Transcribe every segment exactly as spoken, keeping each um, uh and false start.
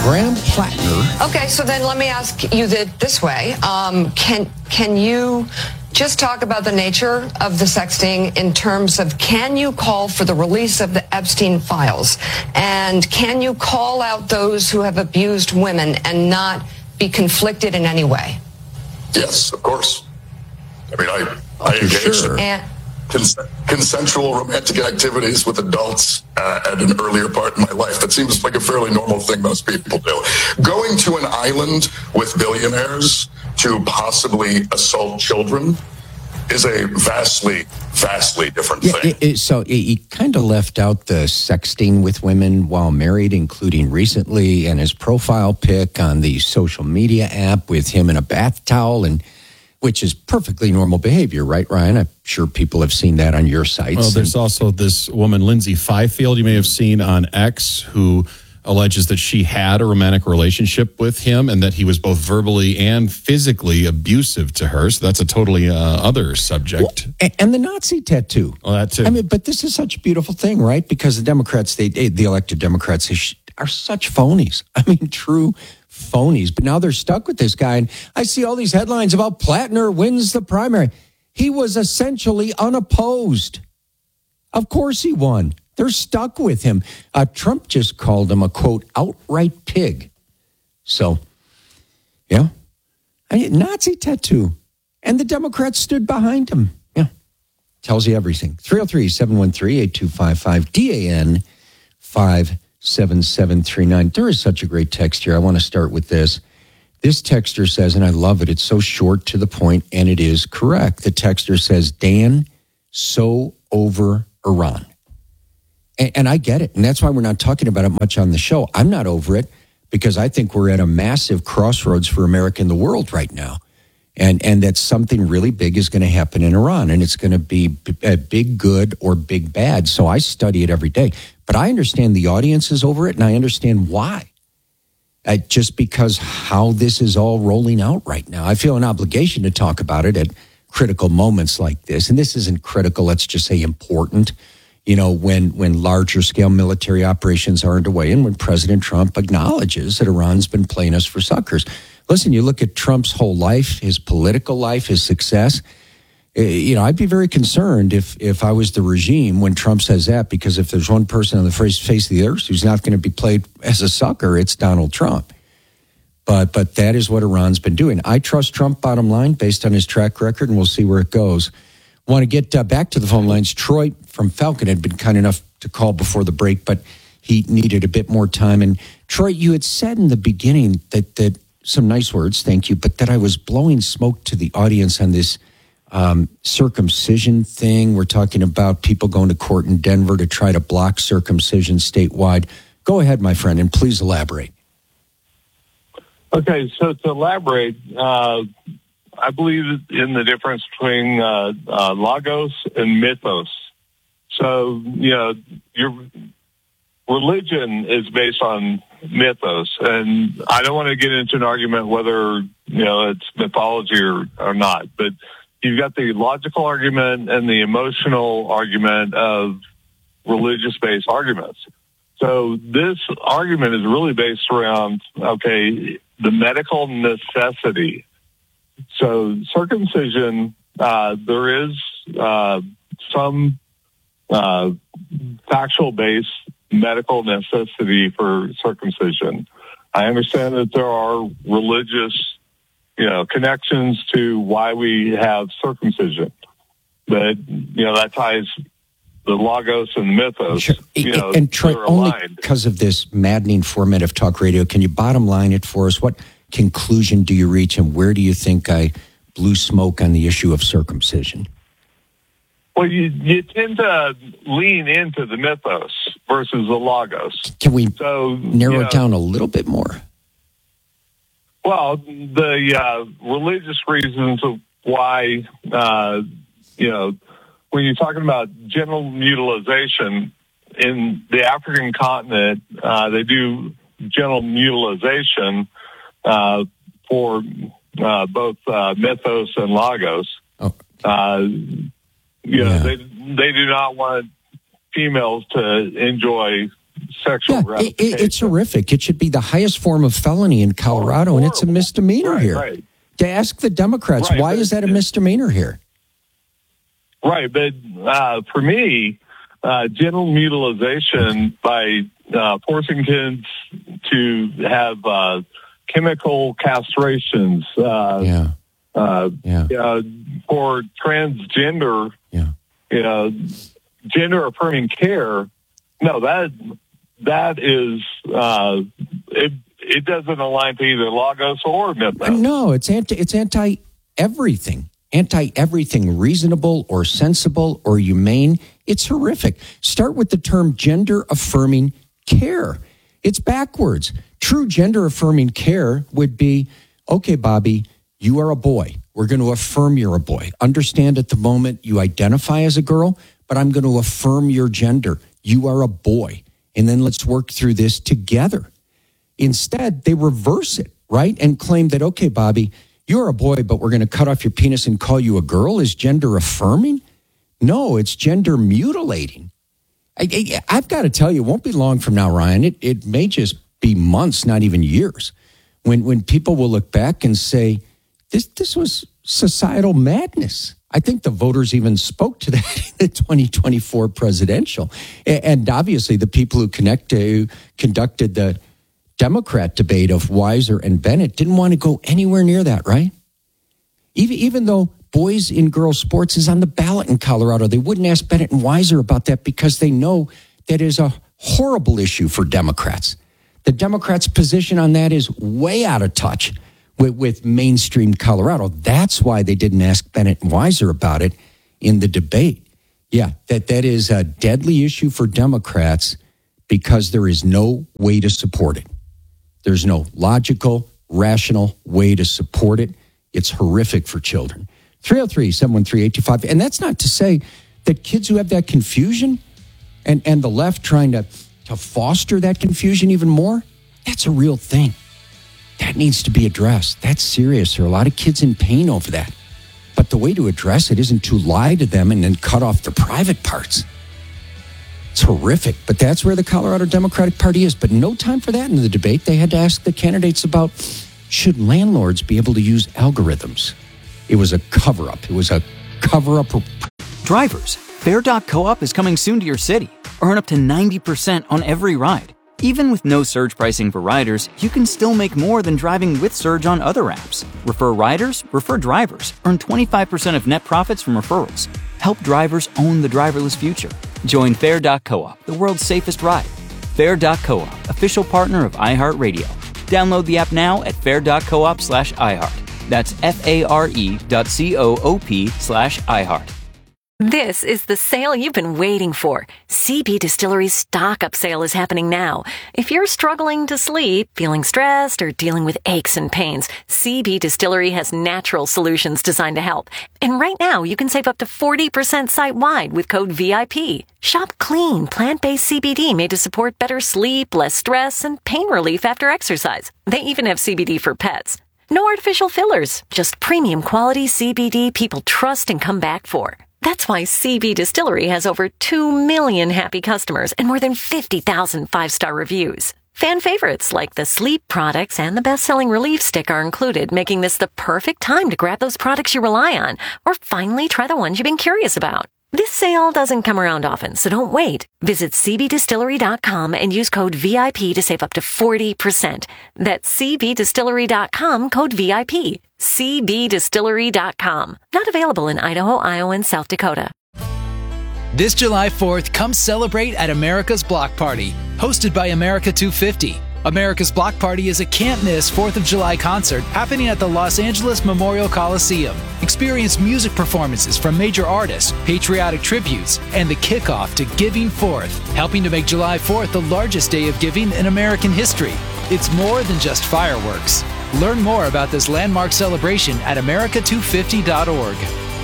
Graham Plattner. Okay, so then let me ask you that this way. Um, can can you just talk about the nature of the sexting in terms of, can you call for the release of the Epstein files? And can you call out those who have abused women and not be conflicted in any way? Yes, of course. I mean, I, I Okay, engaged sure. in And, cons- consensual romantic activities with adults uh, at an earlier part in my life. That seems like a fairly normal thing most people do. Going to an island with billionaires to possibly assault children is a vastly, vastly different Yeah, thing. it, it, so he kind of left out the sexting with women while married, including recently, and his profile pic on the social media app with him in a bath towel, and which is perfectly normal behavior, right, Ryan? I'm sure people have seen that on your sites. Well, there's and, also this woman, Lindsay Fifield, you may have seen on X, who alleges that she had a romantic relationship with him and that he was both verbally and physically abusive to her. So that's a totally uh, other subject. Well, and the Nazi tattoo. Well, that too. I mean, but this is such a beautiful thing, right? Because the Democrats, they, they the elected Democrats, they are such phonies. I mean, true phonies. But now they're stuck with this guy. And I see all these headlines about Plattner wins the primary. He was essentially unopposed. Of course he won. They're stuck with him. Uh, Trump just called him a, quote, outright pig. So, yeah. I mean, Nazi tattoo. And the Democrats stood behind him. Yeah. Tells you everything. three oh three, seven one three, eight two five five, D A N five seven seven three nine. There is such a great text here. I want to start with this. This texter says, and I love it, it's so short to the point, and it is correct. The texter says, Dan, so over Iran. And, and I get it. And that's why we're not talking about it much on the show. I'm not over it because I think we're at a massive crossroads for America and the world right now. And and that something really big is going to happen in Iran. And it's going to be a big good or big bad. So I study it every day. But I understand the audience is over it, and I understand why. Uh, just because how this is all rolling out right now. I feel an obligation to talk about it at critical moments like this. And this isn't critical, let's just say important. You know, when, when larger scale military operations are underway and when President Trump acknowledges that Iran's been playing us for suckers. Listen, you look at Trump's whole life, his political life, his success. You know, I'd be very concerned if if I was the regime when Trump says that, because if there's one person on the face of the earth who's not going to be played as a sucker, it's Donald Trump. But but that is what Iran's been doing. I trust Trump, bottom line, based on his track record, and we'll see where it goes. Want to get uh, back to the phone lines. Troy from Falcon had been kind enough to call before the break, but he needed a bit more time. And Troy, you had said in the beginning that, that some nice words, thank you, but that I was blowing smoke to the audience on this um, circumcision thing. We're talking about people going to court in Denver to try to block circumcision statewide. Go ahead, my friend, and please elaborate. Okay, so to elaborate, uh, I believe in the difference between uh, uh, logos and mythos. So, you know, your religion is based on mythos, and I don't want to get into an argument whether, you know, it's mythology or, or not, but you've got the logical argument and the emotional argument of religious-based arguments. So this argument is really based around, okay, the medical necessity. So circumcision, uh, there is uh, some uh, factual-based medical necessity for circumcision. I understand that there are religious, you know, connections to why we have circumcision, but you know that ties the logos and the mythos. Sure. You know, and Troy, only aligned. because of this maddening format of talk radio, can you bottom line it for us? What conclusion do you reach, and where do you think I blew smoke on the issue of circumcision? Well, you, you tend to lean into the mythos versus the logos. Can we so, narrow you know, it down a little bit more? Well, the uh, religious reasons of why, uh, you know, when you're talking about genital mutilization in the African continent, uh, they do genital mutilization uh, for uh, both uh, mythos and logos. Oh. Uh, you know, Yeah. they they do not want females to enjoy sexual Yeah, it, gratification. it, it's horrific. It should be the highest form of felony in Colorado, Oh, and it's a misdemeanor right, here. Right. To ask the Democrats, Right, why but- is that a misdemeanor here? Right, but uh, for me, uh, genital mutilization by uh, forcing kids to have uh, chemical castrations, uh, Yeah, uh, yeah, uh, for transgender, yeah. you know, gender affirming care. No, that that is uh, it. It doesn't align to either Lagos or Mythos. No, it's anti. It's anti everything. Anti everything reasonable or sensible or humane. It's horrific. Start with the term gender affirming care. It's backwards. True gender affirming care would be, okay, Bobby, you are a boy. We're going to affirm you're a boy. Understand at the moment you identify as a girl, but I'm going to affirm your gender. You are a boy. And then let's work through this together. Instead, they reverse it, right? And claim that, okay, Bobby, you're a boy, but we're going to cut off your penis and call you a girl. Is gender affirming? No, it's gender mutilating. I, I, I've got to tell you, it won't be long from now, Ryan. It, it may just be months, not even years, when, when people will look back and say, this, this was societal madness. I think the voters even spoke to that in the twenty twenty-four presidential. And obviously the people who connect to, conducted the Democrat debate of Weiser and Bennett didn't want to go anywhere near that, right? Even, even though boys in girls sports is on the ballot in Colorado, they wouldn't ask Bennett and Weiser about that because they know that is a horrible issue for Democrats. The Democrats' position on that is way out of touch with, with mainstream Colorado. That's why they didn't ask Bennett and Weiser about it in the debate. Yeah, that, that is a deadly issue for Democrats because there is no way to support it. There's no logical, rational way to support it. It's horrific for children. three oh three, seven one three, eight two five. And that's not to say that kids who have that confusion and, and the left trying to, to foster that confusion even more, that's a real thing. That needs to be addressed. That's serious. There are a lot of kids in pain over that. But the way to address it isn't to lie to them and then cut off their private parts. It's horrific, but that's where the Colorado Democratic Party is. But no time for that in the debate. They had to ask the candidates about, should landlords be able to use algorithms? It was a cover-up. It was a cover-up. Drivers, Fair dot co-op is coming soon to your city. Earn up to ninety percent on every ride. Even with no surge pricing for riders, you can still make more than driving with Surge on other apps. Refer riders, refer drivers. Earn twenty-five percent of net profits from referrals. Help drivers own the driverless future. Join Fair dot co-op, the world's safest ride. Fair dot co-op, official partner of iHeartRadio. Download the app now at fair dot coop slash iHeart. That's F-A-R-E dot C-O-O-P slash iHeart. This is the sale you've been waiting for. C B Distillery's stock-up sale is happening now. If you're struggling to sleep, feeling stressed, or dealing with aches and pains, C B Distillery has natural solutions designed to help. And right now, you can save up to forty percent site-wide with code V I P. Shop clean, plant-based C B D made to support better sleep, less stress, and pain relief after exercise. They even have C B D for pets. No artificial fillers, just premium quality C B D people trust and come back for. That's why C B Distillery has over two million happy customers and more than fifty thousand five-star reviews. Fan favorites like the sleep products and the best-selling relief stick are included, making this the perfect time to grab those products you rely on or finally try the ones you've been curious about. This sale doesn't come around often, so don't wait. Visit C B distillery dot com and use code V I P to save up to forty percent. That's C B distillery dot com, code V I P. C B distillery dot com. Not available in Idaho, Iowa, and South Dakota. This July fourth, come celebrate at America's Block Party, hosted by America two fifty. America's Block Party is a can't-miss fourth of July concert happening at the Los Angeles Memorial Coliseum. Experience music performances from major artists, patriotic tributes, and the kickoff to Giving Fourth, helping to make July fourth the largest day of giving in American history. It's more than just fireworks. Learn more about this landmark celebration at America two fifty dot org.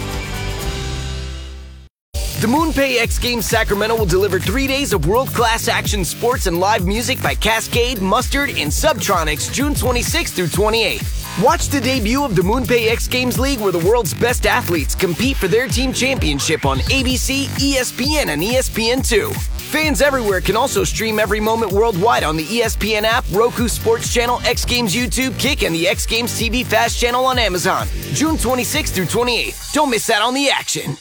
The MoonPay X Games Sacramento will deliver three days of world-class action sports and live music by Cascade, Mustard, and Subtronics June twenty-sixth through twenty-eighth. Watch the debut of the MoonPay X Games League where the world's best athletes compete for their team championship on A B C, E S P N, and E S P N two. Fans everywhere can also stream every moment worldwide on the E S P N app, Roku Sports Channel, X Games YouTube, Kick, and the X Games T V Fast channel on Amazon. June twenty-sixth through twenty-eighth. Don't miss out on the action.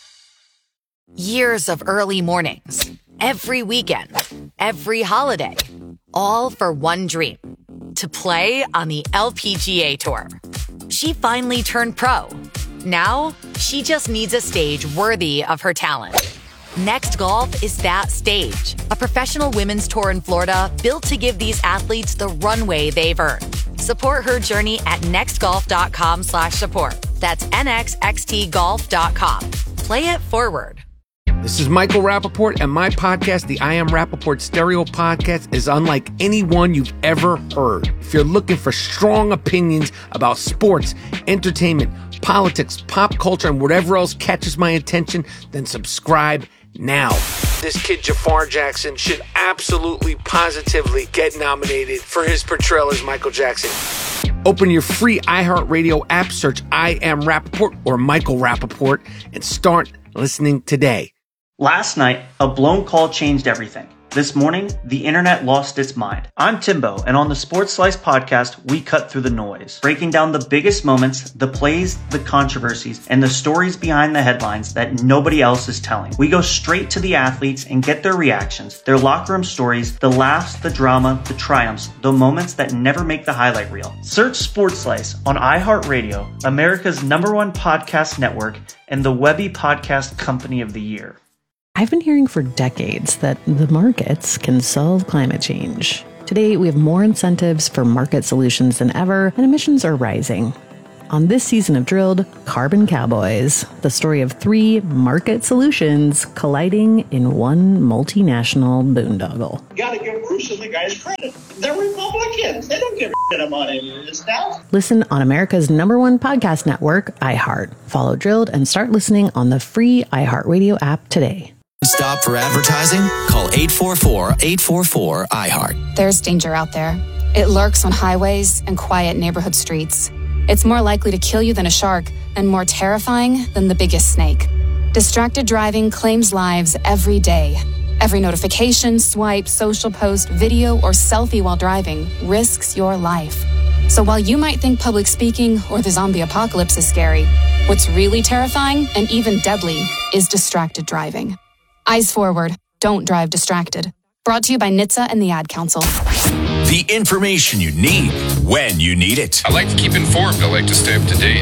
Years of early mornings, every weekend, every holiday, all for one dream, to play on the L P G A Tour. She finally turned pro. Now, she just needs a stage worthy of her talent. Next Golf is that stage, a professional women's tour in Florida built to give these athletes the runway they've earned. Support her journey at nextgolf.com slash support. That's N X X T golf dot com. Play it forward. This is Michael Rappaport, and my podcast, the I Am Rappaport Stereo Podcast, is unlike any one you've ever heard. If you're looking for strong opinions about sports, entertainment, politics, pop culture, and whatever else catches my attention, then subscribe now. This kid, Jafar Jackson, should absolutely, positively get nominated for his portrayal as Michael Jackson. Open your free iHeartRadio app, search I Am Rappaport or Michael Rappaport, and start listening today. Last night, a blown call changed everything. This morning, the internet lost its mind. I'm Timbo, and on the Sports Slice podcast, we cut through the noise, breaking down the biggest moments, the plays, the controversies, and the stories behind the headlines that nobody else is telling. We go straight to the athletes and get their reactions, their locker room stories, the laughs, the drama, the triumphs, the moments that never make the highlight reel. Search Sports Slice on iHeartRadio, America's number one podcast network, and the Webby Podcast Company of the Year. I've been hearing for decades that the markets can solve climate change. Today, we have more incentives for market solutions than ever, and emissions are rising. On this season of Drilled, Carbon Cowboys, the story of three market solutions colliding in one multinational boondoggle. You gotta give Bruce and the guys credit. They're Republicans. They don't give a shit about any of this stuff. Listen on America's number one podcast network, iHeart. Follow Drilled and start listening on the free iHeartRadio app today. Stop for advertising? Call eight four four, eight four four, I heart. There's danger out there. It lurks on highways and quiet neighborhood streets. It's more likely to kill you than a shark and more terrifying than the biggest snake. Distracted driving claims lives every day. Every notification, swipe, social post, video, or selfie while driving risks your life. So while you might think public speaking or the zombie apocalypse is scary, what's really terrifying and even deadly is distracted driving. Eyes forward. Don't drive distracted. Brought to you by N H T S A and the Ad Council. The information you need when you need it. I like to keep informed. I like to stay up to date.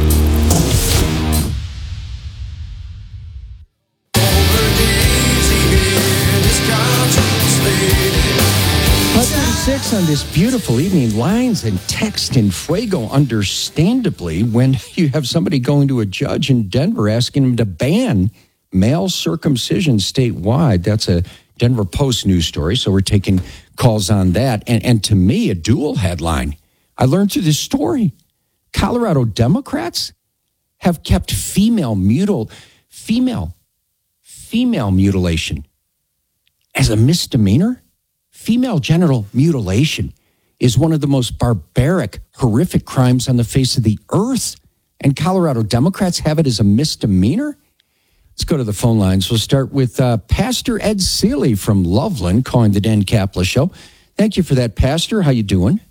Six on this beautiful evening. Lines and text in fuego, understandably, when you have somebody going to a judge in Denver asking him to ban male circumcision statewide. That's a Denver Post news story, so we're taking calls on that. And, and to me, a dual headline. I learned through this story. Colorado Democrats have kept female mutil, female, female mutilation as a misdemeanor. Female genital mutilation is one of the most barbaric, horrific crimes on the face of the earth. And Colorado Democrats have it as a misdemeanor? Let's go to the phone lines. We'll start with uh, Pastor Ed Seeley from Loveland calling the Dan Kaplan Show. Thank you for that, Pastor. How you doing?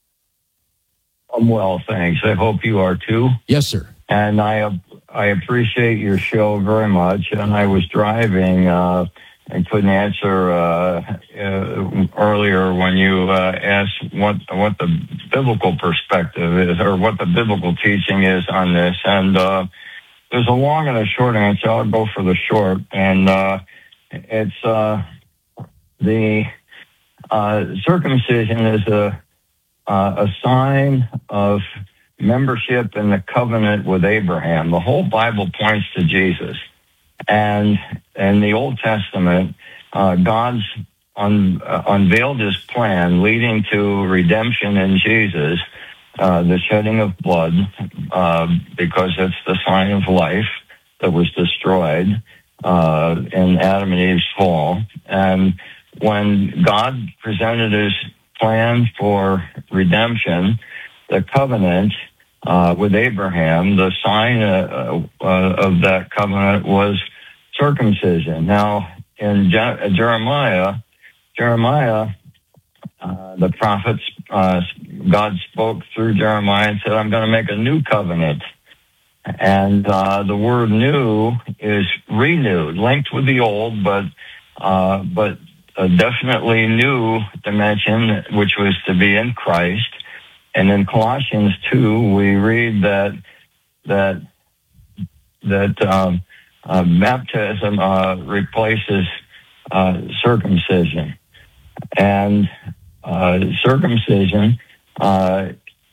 I'm well, thanks. I hope you are too. Yes, sir. And I I appreciate your show very much. And I was driving uh, and couldn't answer uh, uh, earlier when you uh, asked what what the biblical perspective is or what the biblical teaching is on this. And uh, there's a long and a short answer. I'll go for the short. And uh, it's uh, the uh, circumcision is a uh, a sign of membership in the covenant with Abraham. The whole Bible points to Jesus. And in the Old Testament, uh, God's un, uh, unveiled his plan leading to redemption in Jesus, uh, the shedding of blood, uh, because it's the sign of life that was destroyed uh, in Adam and Eve's fall. And when God presented his plan for redemption, the covenant uh, with Abraham, the sign uh, uh, of that covenant was circumcision. Now, in Je- Jeremiah, Jeremiah, uh, the prophets, uh, God spoke through Jeremiah and said, I'm going to make a new covenant. And uh, the word new is renewed, linked with the old, but uh, but a definitely new dimension, which was to be in Christ. And in Colossians two, we read that that that um, uh, baptism uh, replaces uh, circumcision, and uh, circumcision uh,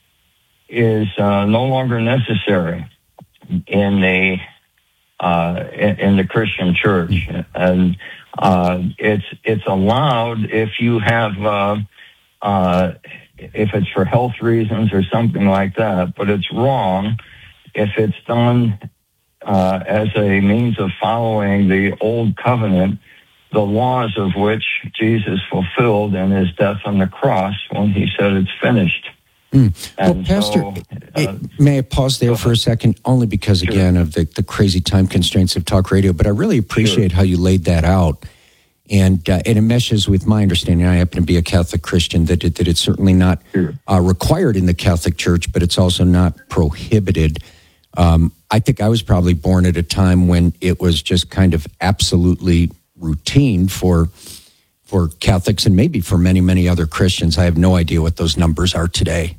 is uh, no longer necessary in the uh, in, in the Christian church, and uh, it's it's allowed if you have uh, uh, if it's for health reasons or something like that, but it's wrong if it's done uh, as a means of following the old covenant, the laws of which Jesus fulfilled in his death on the cross when he said it's finished. Mm. Well, Pastor, so, it, uh, may I pause there for a second? Only because, sure. again, of the, the crazy time constraints of talk radio, but I really appreciate sure. how you laid that out. And, uh, and it meshes with my understanding. I happen to be a Catholic Christian, that, it, that it's certainly not sure. uh, required in the Catholic Church, but it's also not prohibited. Um, I think I was probably born at a time when it was just kind of absolutely routine for for Catholics and maybe for many, many other Christians. I have no idea what those numbers are today.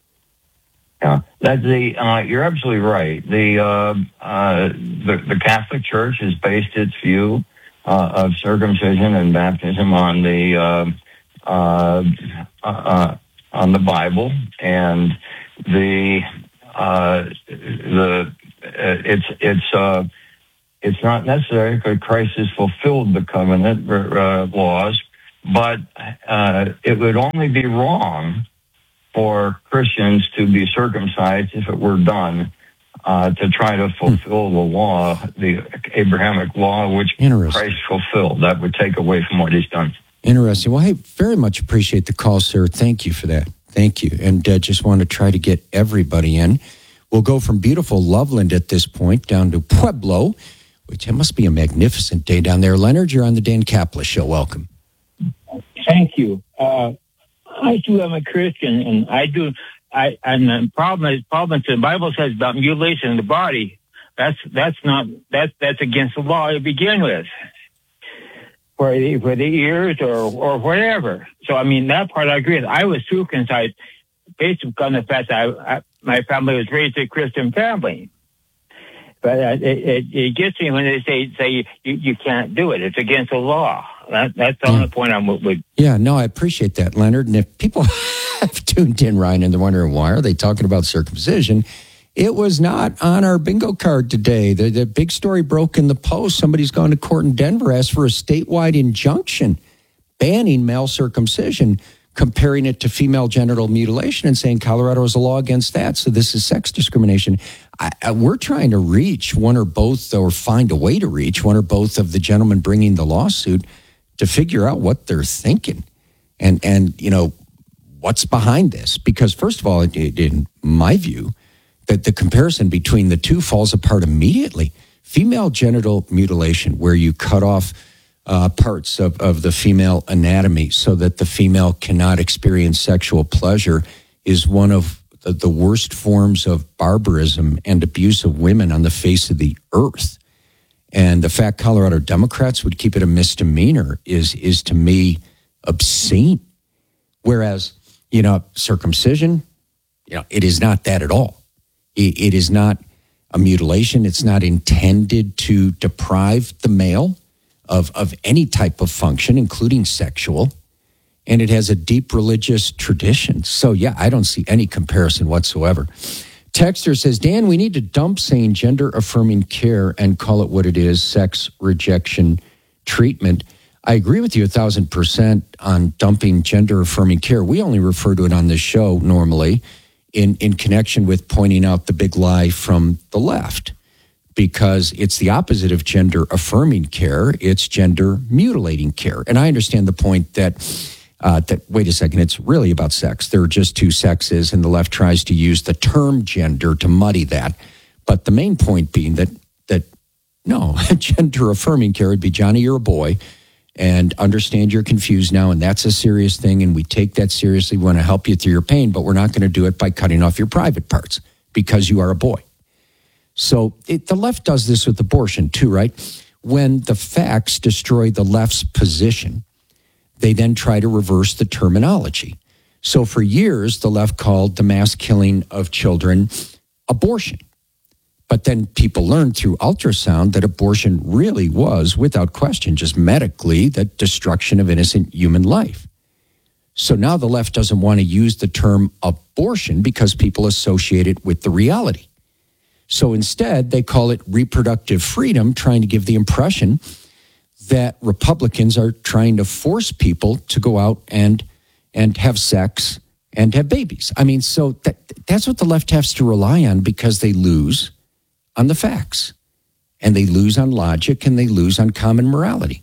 Yeah, that's the. Uh, you're absolutely right. The, uh, uh, the the Catholic Church has based its view uh, of circumcision and baptism on the uh, uh, uh, on the Bible, and the uh, the uh, it's it's uh, it's not necessary because Christ has fulfilled the covenant uh, laws, but uh, it would only be wrong for Christians to be circumcised if it were done uh, to try to fulfill the law, the Abrahamic law, which Christ fulfilled. That would take away from what he's done. Interesting. Well, hey, very much appreciate the call, sir. Thank you for that. Thank you. And uh, just want to try to get everybody in. We'll go from beautiful Loveland at this point down to Pueblo, which it must be a magnificent day down there. Leonard, you're on the Dan Kaplan Show. Welcome. Thank you. Uh, I too am a Christian, and I do. I and the problem is problem. The Bible says about mutilation of the body. That's that's not that's that's against the law to begin with. For the for the ears or or whatever. So I mean that part I agree with. I was circumcised based on the fact that I, I, my family was raised a Christian family. But uh, it, it it gets me when they say say you, you can't do it. It's against the law. That, that's the only point I'm with. Yeah, no, I appreciate that, Leonard. And if people have tuned in, Ryan, and they're wondering why are they talking about circumcision, it was not on our bingo card today. The, the big story broke in the Post. Somebody's gone to court in Denver, asked for a statewide injunction banning male circumcision, comparing it to female genital mutilation and saying Colorado has a law against that. So this is sex discrimination. I, I, we're trying to reach one or both, or find a way to reach one or both of the gentlemen bringing the lawsuit to figure out what they're thinking and, and you know, what's behind this. Because first of all, in my view, that the comparison between the two falls apart immediately. Female genital mutilation, where you cut off uh, parts of, of the female anatomy so that the female cannot experience sexual pleasure, is one of the, the worst forms of barbarism and abuse of women on the face of the earth. And the fact Colorado Democrats would keep it a misdemeanor is, is to me, obscene. Whereas, you know, circumcision, you know, it is not that at all. It, it is not a mutilation. It's not intended to deprive the male of, of any type of function, including sexual. And it has a deep religious tradition. So, yeah, I don't see any comparison whatsoever. Texter says, Dan, we need to dump saying gender-affirming care and call it what it is, sex rejection treatment. I agree with you a thousand percent on dumping gender-affirming care. We only refer to it on this show normally in, in connection with pointing out the big lie from the left, because it's the opposite of gender-affirming care. It's gender-mutilating care. And I understand the point that Uh, that, wait a second, it's really about sex. There are just two sexes, and the left tries to use the term gender to muddy that. But the main point being that, that no, gender-affirming care would be, Johnny, you're a boy. and understand you're confused now, and that's a serious thing, and we take that seriously. We want to help you through your pain, but we're not going to do it by cutting off your private parts because you are a boy. So it, the left does this with abortion too, right? When the facts destroy the left's position, they then try to reverse the terminology. So for years, the left called the mass killing of children abortion. But then people learned through ultrasound that abortion really was, without question, just medically, the destruction of innocent human life. So now the left doesn't want to use the term abortion because people associate it with the reality. So instead, they call it reproductive freedom, trying to give the impression that Republicans are trying to force people to go out and, and have sex and have babies. I mean, so that, that's what the left has to rely on because they lose on the facts, and they lose on logic, and they lose on common morality.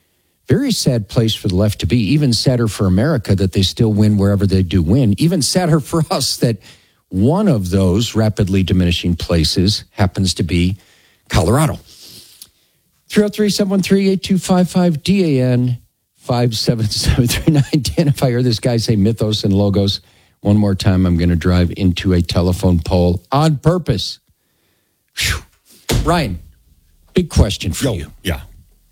Very sad place for the left to be. Even sadder for America that they still win wherever they do win. Even sadder for us that one of those rapidly diminishing places happens to be Colorado. three oh three, seven one three, eight two five five, D A N five seven seven three nine. Dan, if I hear this guy say mythos and logos one more time, I'm going to drive into a telephone pole on purpose. Whew. Ryan, big question for Yo, you. Yeah.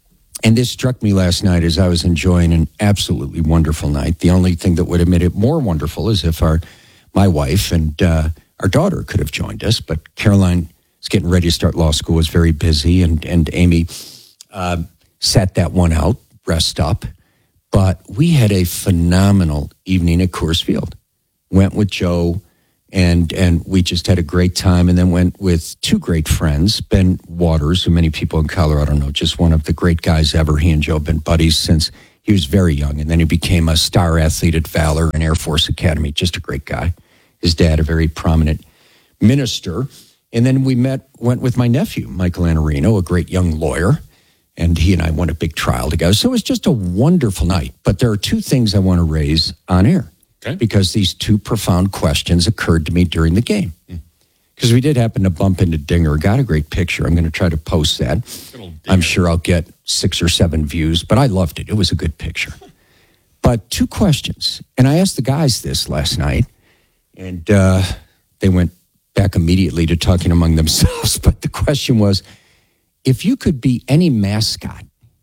And this struck me last night as I was enjoying an absolutely wonderful night. The only thing that would have made it more wonderful is if our my wife and uh, our daughter could have joined us. But Caroline is getting ready to start law school, was very busy, and, and Amy uh, sat that one out, rest up. But we had a phenomenal evening at Coors Field. Went with Joe. And and we just had a great time, and then went with two great friends, Ben Waters, who many people in Colorado know, just one of the great guys ever. He and Joe have been buddies since he was very young, and then he became a star athlete at Valor and Air Force Academy, just a great guy. His dad, a very prominent minister. And then we met, went with my nephew, Michael Anarino, a great young lawyer, and he and I won a big trial together. So it was just a wonderful night. But there are two things I want to raise on air. Okay. Because these two profound questions occurred to me during the game. Because mm. we did happen to bump into Dinger. Got a great picture. I'm going to try to post that. I'm sure I'll get six or seven views, but I loved it. It was a good picture. But two questions. And I asked the guys this last night, and uh, they went back immediately to talking among themselves. But the question was, if you could be any mascot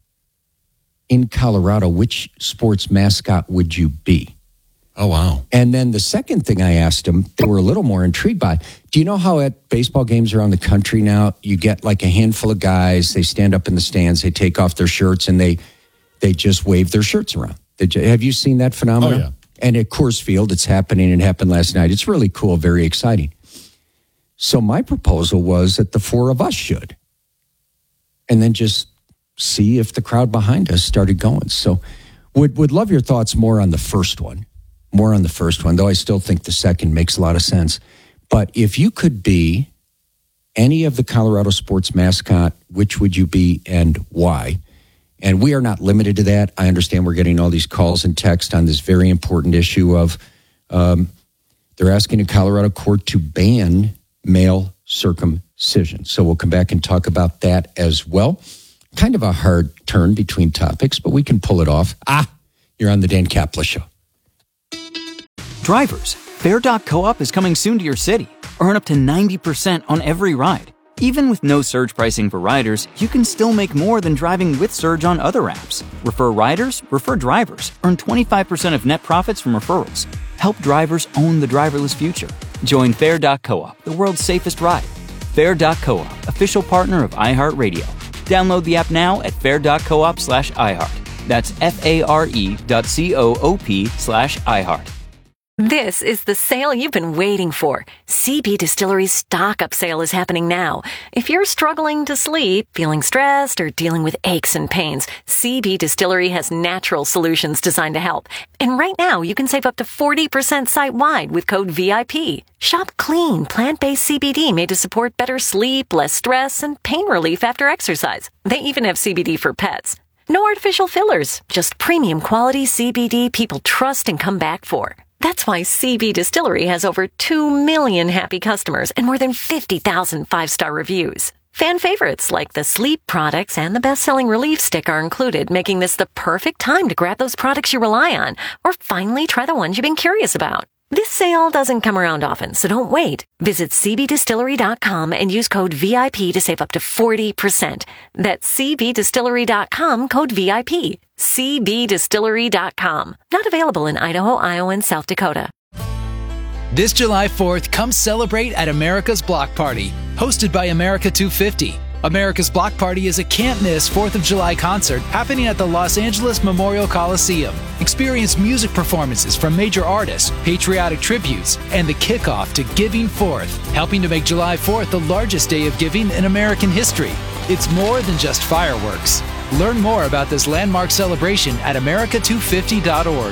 in Colorado, which sports mascot would you be? Oh, wow. And then the second thing I asked them, they were a little more intrigued by. Do you know how at baseball games around the country now, you get like a handful of guys, they stand up in the stands, they take off their shirts, and they they just wave their shirts around. They, have you seen that phenomenon? Oh, yeah. And at Coors Field, it's happening. It happened last night. It's really cool, very exciting. So my proposal was that the four of us should. And then just see if the crowd behind us started going. So would would love your thoughts more on the first one. More on the first one, though I still think the second makes a lot of sense. But if you could be any of the Colorado sports mascot, which would you be and why? And we are not limited to that. I understand we're getting all these calls and texts on this very important issue of um, they're asking a Colorado court to ban male circumcision. So we'll come back and talk about that as well. Kind of a hard turn between topics, but we can pull it off. Ah, you're on the Dan Kaplan Show. Drivers, Fair dot Co-op is coming soon to your city. Earn up to ninety percent on every ride. Even with no surge pricing for riders, you can still make more than driving with Surge on other apps. Refer riders, refer drivers. Earn twenty-five percent of net profits from referrals. Help drivers own the driverless future. Join Fair dot Co-op, the world's safest ride. Fair dot Co-op, official partner of iHeartRadio. Download the app now at fair dot coop slash iHeart. That's F-A-R-E dot C-O-O-P slash iHeart. This is the sale you've been waiting for. C B Distillery's stock-up sale is happening now. If you're struggling to sleep, feeling stressed, or dealing with aches and pains, C B Distillery has natural solutions designed to help. And right now, you can save up to forty percent site-wide with code V I P. Shop clean, plant-based C B D made to support better sleep, less stress, and pain relief after exercise. They even have C B D for pets. No artificial fillers, just premium quality C B D people trust and come back for. That's why C B Distillery has over two million happy customers and more than fifty thousand five-star reviews. Fan favorites like the sleep products and the best-selling Relief Stick are included, making this the perfect time to grab those products you rely on or finally try the ones you've been curious about. This sale doesn't come around often, so don't wait. Visit c b distillery dot com and use code V I P to save up to forty percent. That's c b distillery dot com, code V I P. c b distillery dot com. Not available in Idaho, Iowa, and South Dakota. This July fourth, come celebrate at America's Block Party, hosted by America two fifty. America's Block Party is a can't-miss fourth of July concert happening at the Los Angeles Memorial Coliseum. Experience music performances from major artists, patriotic tributes, and the kickoff to Giving Fourth, helping to make July fourth the largest day of giving in American history. It's more than just fireworks. Learn more about this landmark celebration at america two fifty dot org.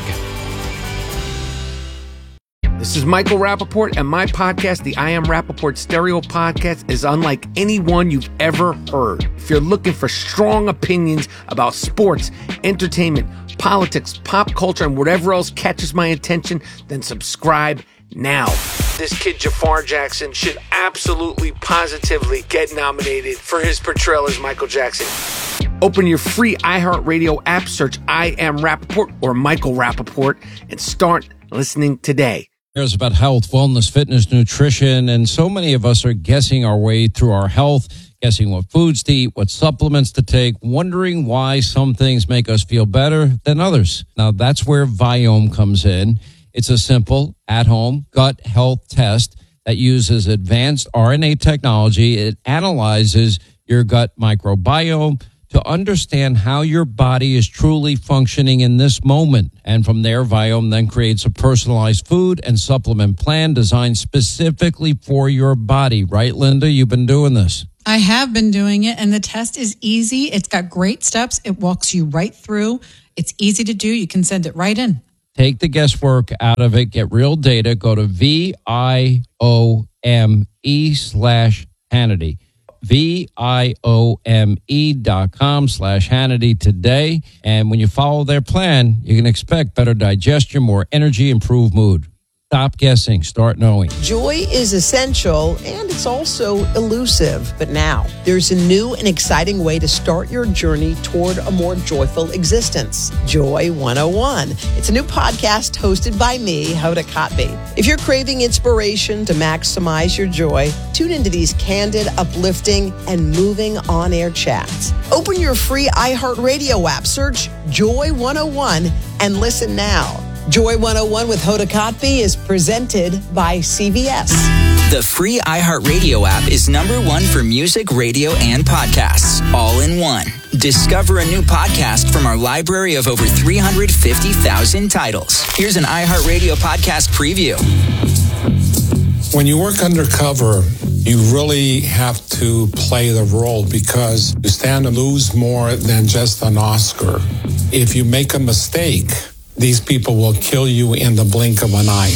This is Michael Rappaport, and my podcast, the I Am Rappaport Stereo Podcast, is unlike anyone you've ever heard. If you're looking for strong opinions about sports, entertainment, politics, pop culture, and whatever else catches my attention, then subscribe now. This kid, Jafar Jackson, should absolutely, positively get nominated for his portrayal as Michael Jackson. Open your free iHeartRadio app, search I Am Rappaport or Michael Rappaport, and start listening today. It's about health, wellness, fitness, nutrition, and so many of us are guessing our way through our health, guessing what foods to eat, what supplements to take, wondering why some things make us feel better than others. Now, that's where Viome comes in. It's a simple, at-home gut health test that uses advanced R N A technology. It analyzes your gut microbiome to understand how your body is truly functioning in this moment. And from there, Viome then creates a personalized food and supplement plan designed specifically for your body. Right, Linda? You've been doing this. I have been doing it, and the test is easy. It's got great steps. It walks you right through. It's easy to do. You can send it right in. Take the guesswork out of it. Get real data. Go to V I O M E slash Hannity. V-I-O-M-E dot com slash Hannity today. And when you follow their plan, you can expect better digestion, more energy, improved mood. Stop guessing. Start knowing. Joy is essential, and it's also elusive. But now, there's a new and exciting way to start your journey toward a more joyful existence. Joy one oh one. It's a new podcast hosted by me, Hoda Kotb. If you're craving inspiration to maximize your joy, tune into these candid, uplifting, and moving on-air chats. Open your free iHeartRadio app, search Joy one oh one, and listen now. Joy one oh one with Hoda Kotb is presented by C V S. The free iHeartRadio app is number one for music, radio, and podcasts, all in one. Discover a new podcast from our library of over three hundred fifty thousand titles. Here's an iHeartRadio podcast preview. When you work undercover, you really have to play the role because you stand to lose more than just an Oscar. If you make a mistake, these people will kill you in the blink of an eye.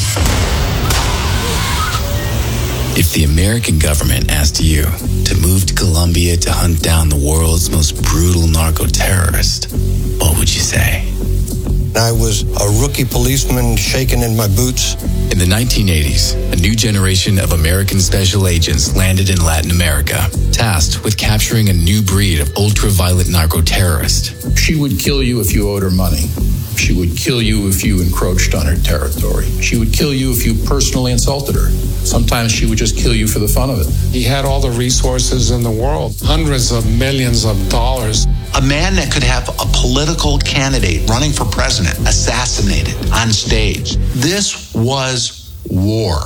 If the American government asked you to move to Colombia to hunt down the world's most brutal narco-terrorist, what would you say? I was a rookie policeman shaking in my boots. In the nineteen eighties, a new generation of American special agents landed in Latin America, tasked with capturing a new breed of ultra-violent narco-terrorist. She would kill you if you owed her money. She would kill you if you encroached on her territory. She would kill you if you personally insulted her. Sometimes she would just kill you for the fun of it. He had all the resources in the world, hundreds of millions of dollars. A man that could have a political candidate running for president assassinated on stage. This was war.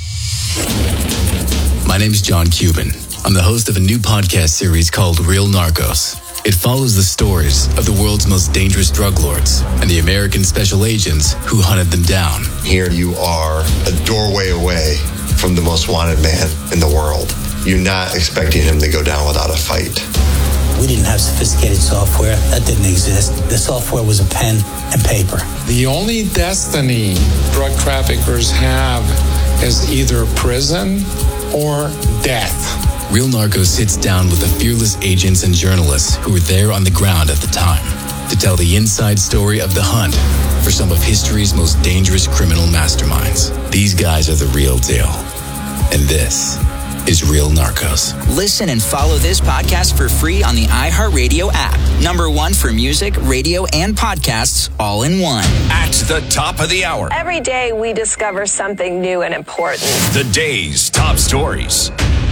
My name is John Cuban. I'm the host of a new podcast series called Real Narcos. It follows the stories of the world's most dangerous drug lords and the American special agents who hunted them down. Here you are, a doorway away from the most wanted man in the world. You're not expecting him to go down without a fight. We didn't have sophisticated software. That didn't exist. The software was a pen and paper. The only destiny drug traffickers have is either prison or death. Real Narcos sits down with the fearless agents and journalists who were there on the ground at the time to tell the inside story of the hunt for some of history's most dangerous criminal masterminds. These guys are the real deal. And this is Real Narcos. Listen and follow this podcast for free on the iHeartRadio app. Number one for music, radio, and podcasts all in one. At the top of the hour. Every day we discover something new and important. The day's top stories.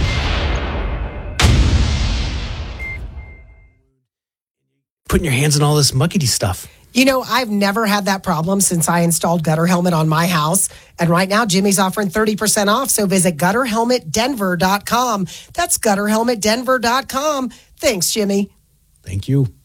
Putting your hands in all this muckety stuff. You know, I've never had that problem since I installed Gutter Helmet on my house. And right now, Jimmy's offering thirty percent off. So visit gutter helmet denver dot com. That's gutter helmet denver dot com. Thanks, Jimmy. Thank you.